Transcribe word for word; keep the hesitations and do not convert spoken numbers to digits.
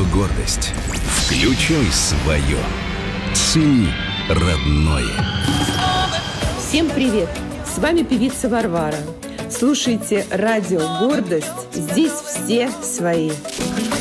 гордость. Включай свое. Цени родное. Всем привет! С вами певица Варвара. Слушайте радио «Гордость». Здесь все свои.